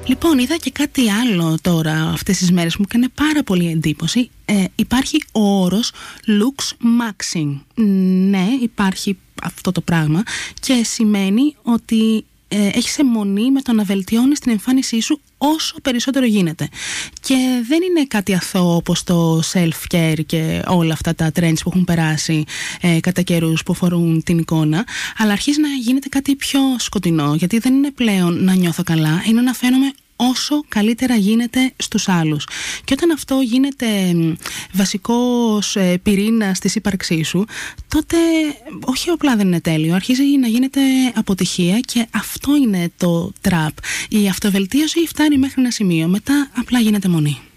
Λοιπόν, είδα και κάτι άλλο τώρα αυτές τις μέρες που μου έκανε πάρα πολύ εντύπωση. Υπάρχει ο όρος looks maxing. Ναι, υπάρχει αυτό το πράγμα και σημαίνει ότι έχεις αιμονή με το να βελτιώνεις την εμφάνισή σου όσο περισσότερο γίνεται. Και δεν είναι κάτι αθώο όπως το self-care και όλα αυτά τα trends που έχουν περάσει κατά καιρούς που αφορούν την εικόνα, αλλά αρχίζει να γίνεται κάτι πιο σκοτεινό, γιατί δεν είναι πλέον να νιώθω καλά, είναι να φαίνομαι όσο καλύτερα γίνεται στους άλλους. Και όταν αυτό γίνεται βασικός πυρήνας της ύπαρξής σου, τότε όχι απλά δεν είναι τέλειο, αρχίζει να γίνεται αποτυχία και αυτό είναι το trap. Η αυτοβελτίωση φτάνει μέχρι ένα σημείο, μετά απλά γίνεται μονή.